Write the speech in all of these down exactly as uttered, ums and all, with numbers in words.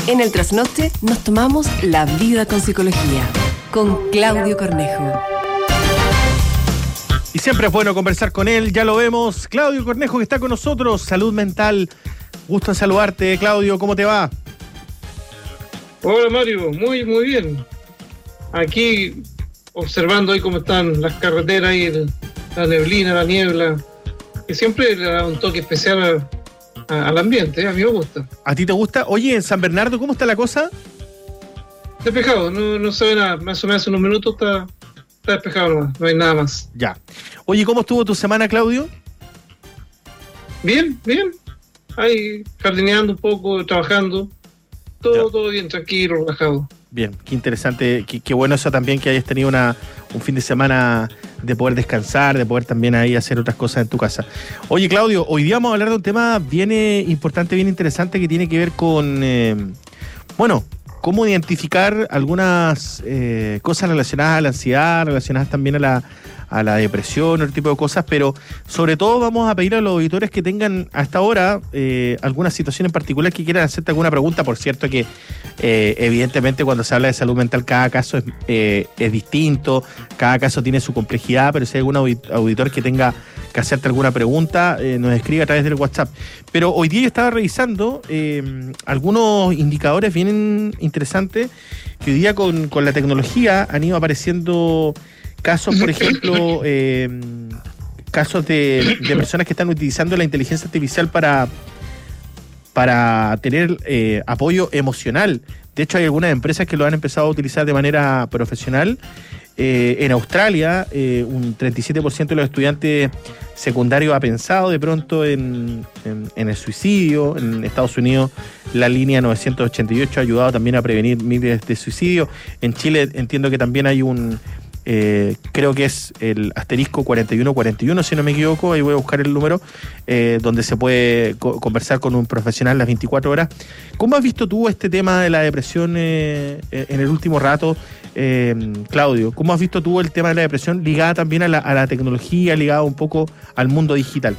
En el trasnoche nos tomamos la vida con psicología, con Claudio Cornejo. Y siempre es bueno conversar con él, ya lo vemos. Claudio Cornejo, que está con nosotros, Salud Mental. Gusto en saludarte, Claudio, ¿cómo te va? Hola Mario, muy muy bien. Aquí observando ahí cómo están las carreteras y el, la neblina, la niebla, que siempre le da un toque especial a, a, al ambiente, ¿eh? A mí me gusta. ¿A ti te gusta? Oye, en San Bernardo, ¿cómo está la cosa? Despejado, no, no se ve nada, más o menos hace unos minutos está, está despejado nomás, no hay nada más. Ya. Oye, ¿cómo estuvo tu semana, Claudio? Bien, bien. Ahí jardineando un poco, trabajando. Todo, ya. todo bien, tranquilo, relajado. Bien, qué interesante, qué, qué bueno eso también, que hayas tenido una, un fin de semana de poder descansar, de poder también ahí hacer otras cosas en tu casa. Oye, Claudio, hoy día vamos a hablar de un tema bien eh, importante, bien interesante, que tiene que ver con, eh, bueno, cómo identificar algunas eh, cosas relacionadas a la ansiedad, relacionadas también a la, a la depresión, otro tipo de cosas, pero sobre todo vamos a pedir a los auditores que tengan hasta ahora eh, alguna situación en particular, que quieran hacerte alguna pregunta. Por cierto que eh, evidentemente cuando se habla de salud mental cada caso es, eh, es distinto, cada caso tiene su complejidad, pero si hay algún auditor que tenga que hacerte alguna pregunta, eh, nos escribe a través del WhatsApp. Pero hoy día yo estaba revisando eh, algunos indicadores bien interesantes, que hoy día con, con la tecnología han ido apareciendo casos, por ejemplo, eh, casos de, de personas que están utilizando la inteligencia artificial para, para tener eh, apoyo emocional. De hecho, hay algunas empresas que lo han empezado a utilizar de manera profesional. Eh, en Australia, eh, un treinta y siete por ciento de los estudiantes secundarios ha pensado de pronto en, en, en el suicidio. En Estados Unidos, la línea novecientos ochenta y ocho ha ayudado también a prevenir miles de suicidios. En Chile entiendo que también hay un... Eh, creo que es el asterisco cuarenta y uno cuarenta y uno, si no me equivoco, ahí voy a buscar el número, eh, donde se puede co- conversar con un profesional las veinticuatro horas. ¿Cómo has visto tú este tema de la depresión eh, en el último rato, eh, Claudio? ¿Cómo has visto tú el tema de la depresión ligada también a la, a la tecnología, ligada un poco al mundo digital?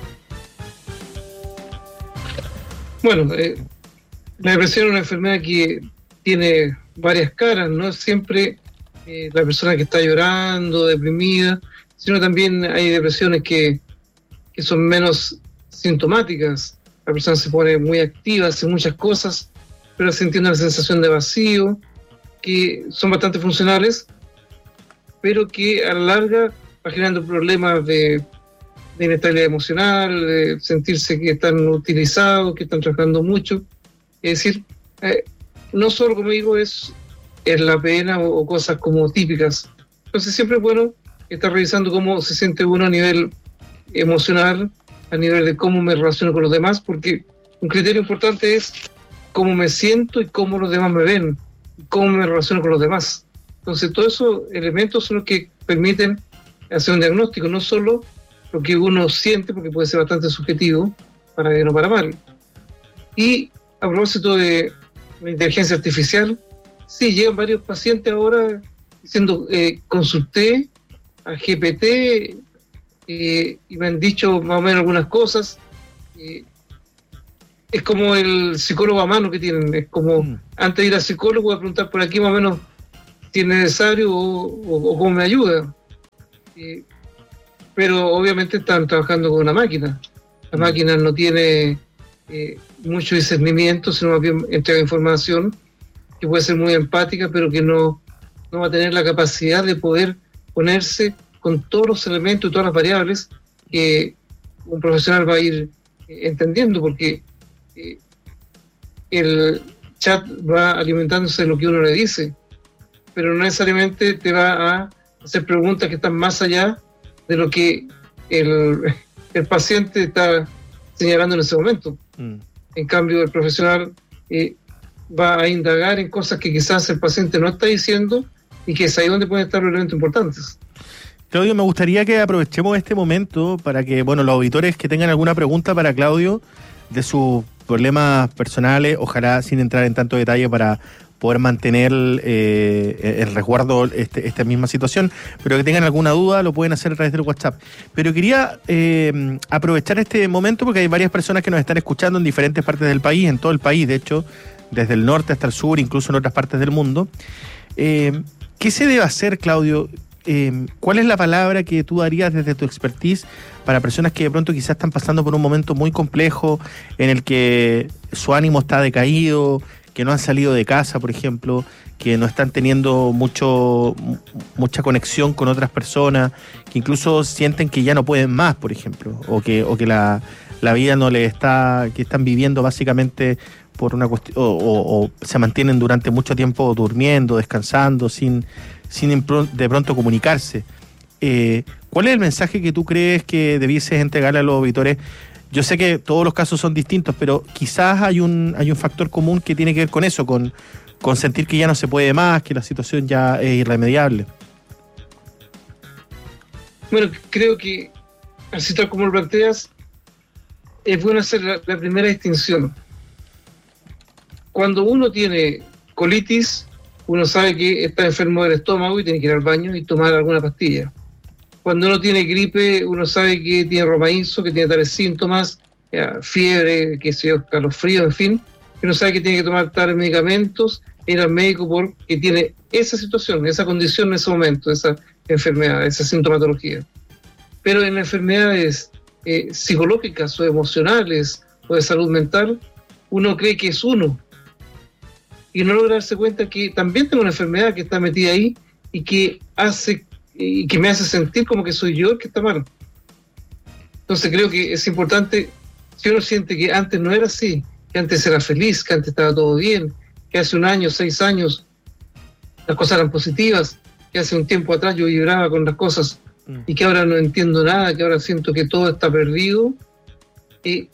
Bueno, eh, la depresión es una enfermedad que tiene varias caras, no siempre Eh, la persona que está llorando, deprimida, sino también hay depresiones que, que son menos sintomáticas. La persona se pone muy activa, hace muchas cosas, pero sintiendo una sensación de vacío, que son bastante funcionales, pero que a la larga va generando problemas de, de inestabilidad emocional, de sentirse que están utilizados, que están trabajando mucho. Es decir, eh, no solo, como digo, es es la pena o, o cosas como típicas. Entonces siempre es bueno estar revisando cómo se siente uno a nivel emocional, a nivel de cómo me relaciono con los demás, porque un criterio importante es cómo me siento y cómo los demás me ven, cómo me relaciono con los demás. Entonces todos esos elementos son los que permiten hacer un diagnóstico, no solo lo que uno siente, porque puede ser bastante subjetivo, para bien o para mal. Y a propósito de la inteligencia artificial, sí, llegan varios pacientes ahora diciendo, eh, consulté a G P T eh, y me han dicho más o menos algunas cosas. Eh, es como el psicólogo a mano que tienen, es como mm. antes de ir al psicólogo voy a preguntar por aquí más o menos si es necesario o, o, o cómo me ayuda. Eh, pero obviamente están trabajando con una máquina. La mm. máquina no tiene eh, mucho discernimiento, sino más bien entrega información que puede ser muy empática, pero que no, no va a tener la capacidad de poder ponerse con todos los elementos y todas las variables que un profesional va a ir eh, entendiendo, porque eh, el chat va alimentándose de lo que uno le dice, pero no necesariamente te va a hacer preguntas que están más allá de lo que el, el paciente está señalando en ese momento. Mm. En cambio, el profesional eh, va a indagar en cosas que quizás el paciente no está diciendo y que es ahí donde pueden estar los elementos importantes. Claudio, me gustaría que aprovechemos este momento para que, bueno, los auditores que tengan alguna pregunta para Claudio de sus problemas personales, ojalá sin entrar en tanto detalle para poder mantener eh, el resguardo este, esta misma situación, pero que tengan alguna duda lo pueden hacer a través del WhatsApp. Pero quería eh, aprovechar este momento porque hay varias personas que nos están escuchando en diferentes partes del país, en todo el país, de hecho, desde el norte hasta el sur, incluso en otras partes del mundo. Eh, ¿Qué se debe hacer, Claudio? Eh, ¿Cuál es la palabra que tú darías desde tu expertise para personas que de pronto quizás están pasando por un momento muy complejo en el que su ánimo está decaído, que no han salido de casa, por ejemplo, que no están teniendo mucho mucha conexión con otras personas, que incluso sienten que ya no pueden más, por ejemplo, o que o que la, la vida no les está, que están viviendo básicamente por una cuestión, o, o, o se mantienen durante mucho tiempo durmiendo, descansando, sin sin de pronto comunicarse? Eh, ¿Cuál es el mensaje que tú crees que debieses entregarle a los auditores? Yo sé que todos los casos son distintos, pero quizás hay un hay un factor común que tiene que ver con eso, con, con sentir que ya no se puede más, que la situación ya es irremediable. Bueno, creo que, así tal como lo planteas, es bueno hacer la, la primera distinción. Cuando uno tiene colitis, uno sabe que está enfermo del estómago y tiene que ir al baño y tomar alguna pastilla. Cuando uno tiene gripe, uno sabe que tiene romaízo, que tiene tales síntomas, ya, fiebre, que se calofrío, en fin. Uno sabe que tiene que tomar tales medicamentos, ir al médico porque tiene esa situación, esa condición en ese momento, esa enfermedad, esa sintomatología. Pero en enfermedades eh, psicológicas o emocionales o de salud mental, uno cree que es uno. Y no logra darse cuenta que también tengo una enfermedad que está metida ahí y que hace y que me hace sentir como que soy yo el que está mal. Entonces creo que es importante, si uno siente que antes no era así, que antes era feliz, que antes estaba todo bien, que hace un año, seis años, las cosas eran positivas, que hace un tiempo atrás yo vibraba con las cosas y que ahora no entiendo nada, que ahora siento que todo está perdido, eh,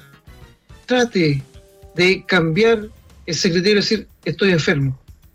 trate de cambiar ese criterio, decir, estoy enfermo.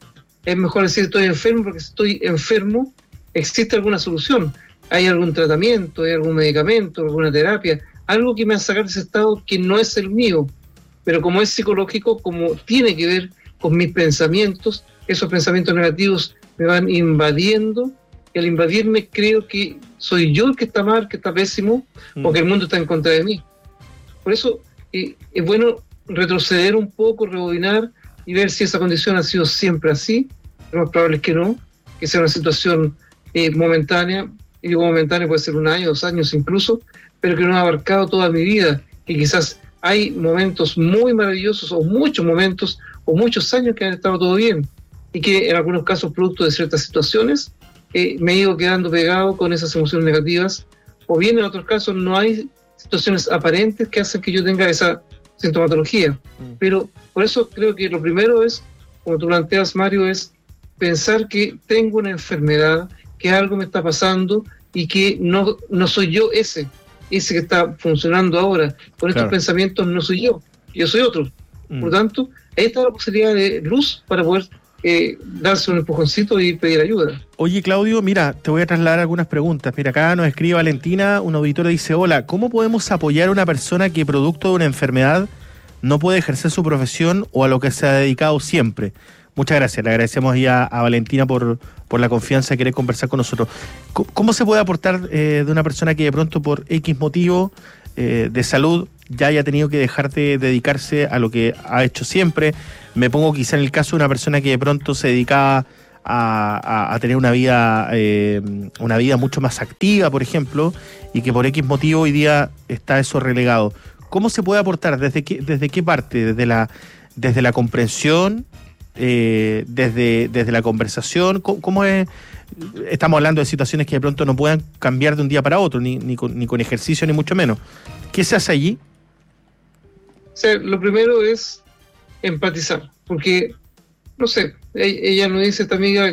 Es mejor decir estoy enfermo porque si estoy enfermo, existe alguna solución. Hay algún tratamiento, hay algún medicamento, alguna terapia, algo que me va a sacar de ese estado que no es el mío. Pero como es psicológico, como tiene que ver con mis pensamientos, esos pensamientos negativos me van invadiendo y al invadirme creo que soy yo el que está mal, que está pésimo, mm. o que el mundo está en contra de mí. Por eso eh, es bueno retroceder un poco, rebobinar y ver si esa condición ha sido siempre así. Lo más probable es que no, que sea una situación eh, momentánea, y digo momentánea, puede ser un año, dos años incluso, pero que no ha abarcado toda mi vida, y quizás hay momentos muy maravillosos, o muchos momentos, o muchos años que han estado todo bien, y que en algunos casos, producto de ciertas situaciones, eh, me he ido quedando pegado con esas emociones negativas, o bien en otros casos no hay situaciones aparentes que hacen que yo tenga esa sintomatología. Mm. Pero por eso creo que lo primero es, como tú planteas, Mario, es pensar que tengo una enfermedad, que algo me está pasando y que no, no soy yo ese, ese que está funcionando ahora. Con estos claro. pensamientos no soy yo, yo soy otro. Mm. Por tanto, ahí está la posibilidad de luz para poder eh, darse un empujoncito y pedir ayuda. Oye, Claudio, mira, te voy a trasladar algunas preguntas. Mira, acá nos escribe Valentina, una auditora, dice, hola, ¿cómo podemos apoyar a una persona que producto de una enfermedad no puede ejercer su profesión o a lo que se ha dedicado siempre? Muchas gracias, le agradecemos ya a Valentina por, por la confianza de querer conversar con nosotros. ¿Cómo, cómo se puede aportar eh, de una persona que de pronto por X motivo eh, de salud ya haya tenido que dejar de dedicarse a lo que ha hecho siempre? Me pongo quizá en el caso de una persona que de pronto se dedicaba a, a, a tener una vida, eh, una vida mucho más activa, por ejemplo, y que por X motivo hoy día está eso relegado. ¿Cómo se puede aportar? ¿Desde qué, desde qué parte? ¿Desde la, desde la comprensión? Eh, desde, desde la conversación? ¿Cómo, ¿Cómo es? Estamos hablando de situaciones que de pronto no puedan cambiar de un día para otro, ni, ni, con, ni con ejercicio, ni mucho menos. ¿Qué se hace allí? O sea, lo primero es empatizar, porque, no sé, ella nos dice, esta amiga,